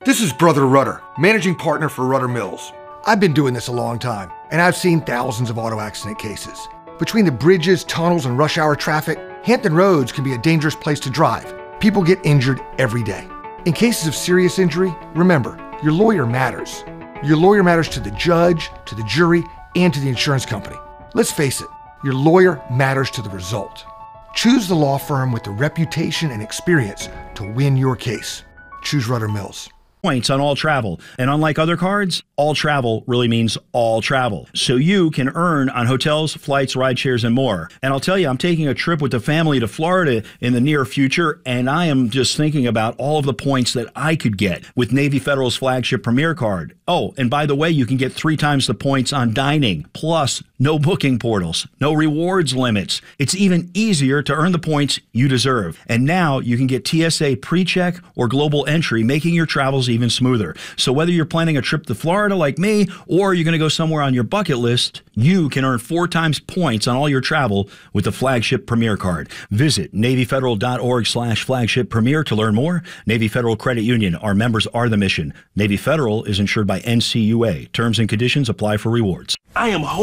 This is Brother Rudder, managing partner for Rudder Mills. I've been doing this a long time, and I've seen thousands of auto accident cases. Between the bridges, tunnels, and rush hour traffic, Hampton Roads can be a dangerous place to drive. People get injured every day. In cases of serious injury, remember, your lawyer matters. Your lawyer matters to the judge, to the jury, and to the insurance company. Let's face it, your lawyer matters to the result. Choose the law firm with the reputation and experience to win your case. Choose Rudder Mills. Points on all travel. And unlike other cards, all travel really means all travel. So you can earn on hotels, flights, ride shares, and more. And I'll tell you, I'm taking a trip with the family to Florida in the near future, and I am just thinking about all of the points that I could get with Navy Federal's flagship Premier card. Oh, and by the way, you can get 3 times the points on dining, plus no booking portals, no rewards limits. It's even easier to earn the points you deserve. And now you can get TSA PreCheck or global entry, making your travels even smoother. So whether you're planning a trip to Florida like me, or you're going to go somewhere on your bucket list, you can earn 4 times points on all your travel with the flagship Premier card. Visit NavyFederal.org/flagship Premier to learn more. Navy Federal Credit Union. Our members are the mission. Navy Federal is insured by NCUA. Terms and conditions apply for rewards. I am